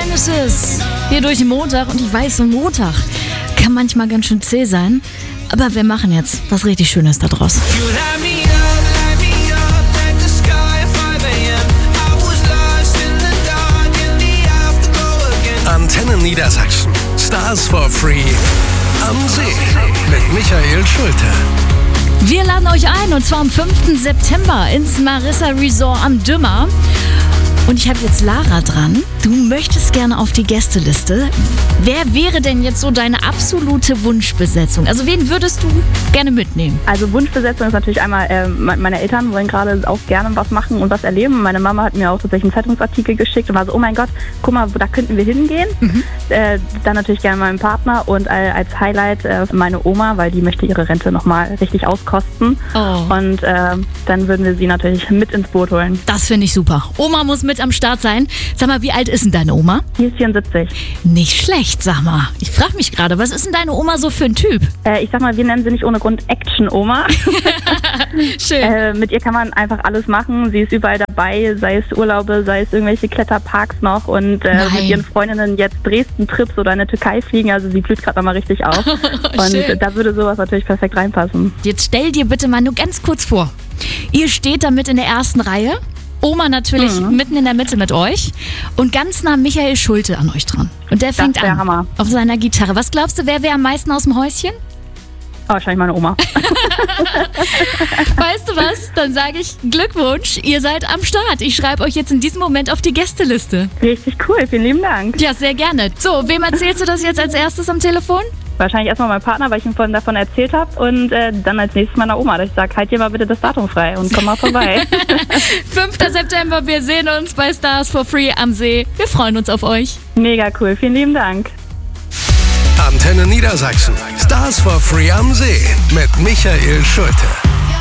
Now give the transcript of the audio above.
Genesis. Hier durch den Montag. Und ich weiß, so ein Montag kann manchmal ganz schön zäh sein. Aber wir machen jetzt was richtig Schönes da draus. Antenne Niedersachsen. Stars for Free am See mit Michael Schulte. Wir laden euch ein, und zwar am 5. September ins Marissa Resort am Dümmer. Und ich habe jetzt Lara dran. Du möchtest gerne auf die Gästeliste. Wer wäre denn jetzt so deine absolute Wunschbesetzung? Also wen würdest du gerne mitnehmen? Also Wunschbesetzung ist natürlich einmal, meine Eltern wollen gerade auch gerne was machen und was erleben. Meine Mama hat mir auch tatsächlich einen Zeitungsartikel geschickt und war so, oh mein Gott, guck mal, da könnten wir hingehen. Dann natürlich gerne meinen Partner und als Highlight meine Oma, weil die möchte ihre Rente nochmal richtig auskosten. Oh. Und dann würden wir sie natürlich mit ins Boot holen. Das finde ich super. Oma muss mit am Start sein. Sag mal, wie alt ist denn deine Oma? Die ist 74. Nicht schlecht, sag mal. Ich frage mich gerade, was ist denn deine Oma so für ein Typ? Ich sag mal, wir nennen sie nicht ohne Grund Action-Oma. Schön. Mit ihr kann man einfach alles machen. Sie ist überall dabei, sei es Urlaube, sei es irgendwelche Kletterparks noch und mit ihren Freundinnen jetzt Dresden-Trips oder in der Türkei fliegen. Also sie blüht gerade nochmal richtig auf. Und da würde sowas natürlich perfekt reinpassen. Jetzt stell dir bitte mal nur ganz kurz vor. Ihr steht da mit in der ersten Reihe. Oma natürlich mitten in der Mitte mit euch und ganz nah Michael Schulte an euch dran. Und der fängt an Hammer. auf seiner Gitarre. Was glaubst du, wer wäre am meisten aus dem Häuschen? Wahrscheinlich meine Oma. Weißt du was? Dann sage ich Glückwunsch, ihr seid am Start. Ich schreibe euch jetzt in diesem Moment auf die Gästeliste. Richtig cool, vielen lieben Dank. Ja, sehr gerne. So, wem erzählst du das jetzt als erstes am Telefon? Wahrscheinlich erstmal meinem Partner, weil ich ihm vorhin davon erzählt habe und dann als nächstes meiner Oma, dass ich sage, halt dir mal bitte das Datum frei und komm mal vorbei. 5. September, wir sehen uns bei Stars for Free am See. Wir freuen uns auf euch. Mega cool, vielen lieben Dank. Antenne Niedersachsen. Stars for Free am See mit Michael Schulte.